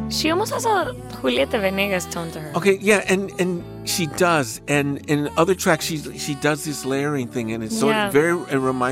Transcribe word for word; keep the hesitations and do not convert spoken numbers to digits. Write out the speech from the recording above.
She almost has a Julieta Venegas tone to her. Okay, yeah, and, and she does. And in other tracks, she she does this layering thing, and it's sort Yeah. of very, it reminds